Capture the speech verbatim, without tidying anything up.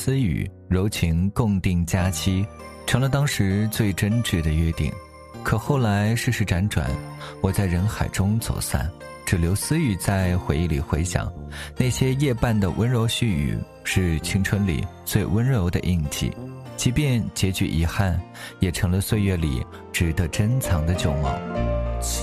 私语，柔情共定佳期，成了当时最真挚的约定。可后来世事辗转，我在人海中走散，只留私语在回忆里回响。那些夜半的温柔絮语，是青春里最温柔的印记，即便结局遗憾，也成了岁月里值得珍藏的旧梦。